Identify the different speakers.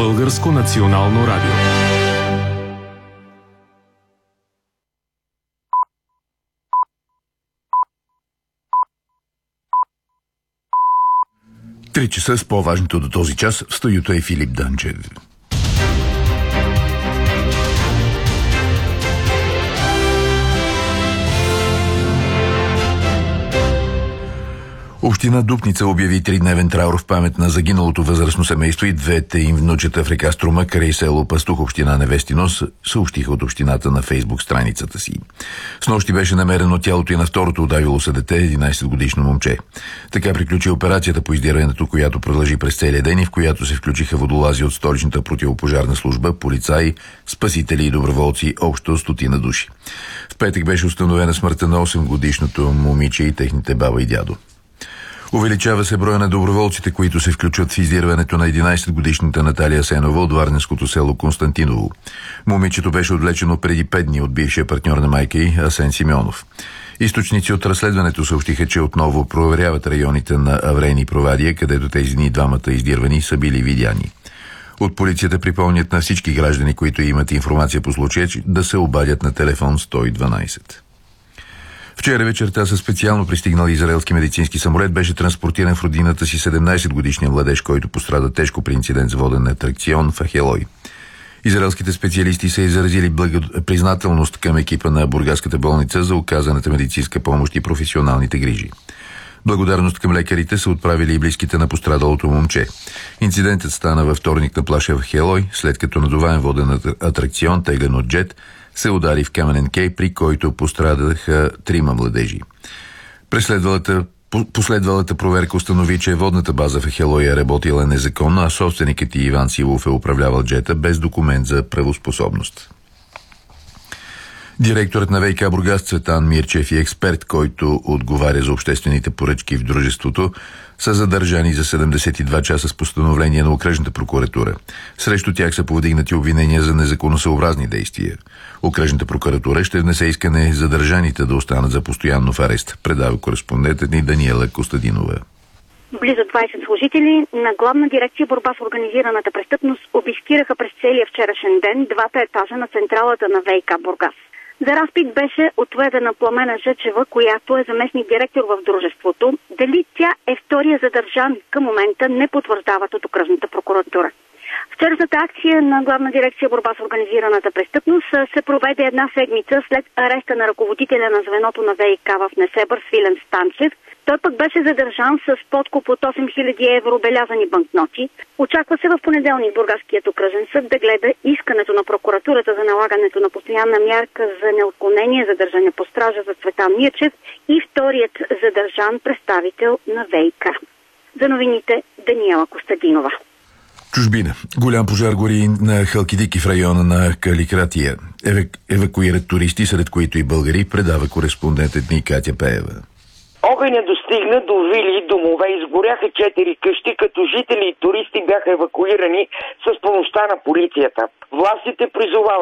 Speaker 1: Българско национално радио.
Speaker 2: Три часа с по-важното до този час. В студиото е Филип Данчев. Община Дупница обяви 3-дневен траур в памет на загиналото възрастно семейство и двете им внучета в река Струма край село Пастух, община Невестино, съобщиха от общината на Фейсбук страницата си. Снощи беше намерено тялото и на второто удавило се дете, 11-годишно момче. Така приключи операцията по издирването, която продължи през целия ден и в която се включиха водолази от столичната противопожарна служба, полицаи, спасители и доброволци, общо 100 души. В петък беше установена смъртта на 8-годишното момиче и техните баба и дядо. Увеличава се броя на доброволците, които се включват в издирването на 11-годишната Наталия Сенова от варненското село Константиново. Момичето беше отвлечено преди 5 дни от бившия партньор на майка й, Асен Симеонов. Източници от разследването съобщиха, че отново проверяват районите на Аврейни и Провадия, където тези дни двамата издирвани са били видяни. От полицията припомнят на всички граждани, които имат информация по случая, да се обадят на телефон 112. Вчера вечерта със специално пристигнал израелски медицински самолет беше транспортиран в родината си 17-годишния младеж, който пострада тежко при инцидент с воден атракцион в Ахелой. Израелските специалисти са изразили признателност към екипа на бургаската болница за оказаната медицинска помощ и професионалните грижи. Благодарност към лекарите са отправили и близките на пострадалото момче. Инцидентът стана във вторник на плажа в Ахелой, след като надуваем воден атракцион, теглен от джет, се удари в каменен кей, при който пострадаха 3 младежи. Последвалата проверка установи, че водната база в Ахелой е работила незаконно, а собственикът Иван Силов е управлявал джета без документ за правоспособност. Директорът на ВиК Бургас Цветан Мирчев и експерт, който отговаря за обществените поръчки в дружеството, са задържани за 72 часа с постановление на окръжната прокуратура. Срещу тях са повдигнати обвинения за незаконосъобразни действия. Окръжната прокуратура ще внесе искане задържаните да останат за постоянно в арест, предава кореспондентът ни Даниела Костадинова.
Speaker 3: Близо 20 служители на Главна дирекция борба с организираната престъпност обискираха през целия вчерашен ден двата етажа на централата на ВиК Бургас. За разпит беше отведена Пламена Жечева, която е заместник директор в дружеството. Дали тя е втория задържан към момента не потвърждават от окръжната прокуратура. Вчерашната акция на Главна дирекция борба с организираната престъпност се проведе една седмица след ареста на ръководителя на звеното на ВиК в Несебър Свилен Станчев. Той пък беше задържан с подкуп от 8000 евро белязани банкноти. Очаква се в понеделник Бургаският окръжен съд да гледа искането на прокуратурата за налагането на постоянна мярка за неотклонение задържане по стража за Цветан Мирчев и вторият задържан представител на ВиК. За новините Даниела Костадинова.
Speaker 2: Чужбина. Голям пожар гори на Халкидики в района на Каликратия. Евакуират туристи, сред които и българи, предава кореспондентът ни Катя Пеева.
Speaker 4: Огъня достигна до вили и домове, изгоряха 4 къщи, като жители и туристи бяха евакуирани с помощта на полицията. Властите призовават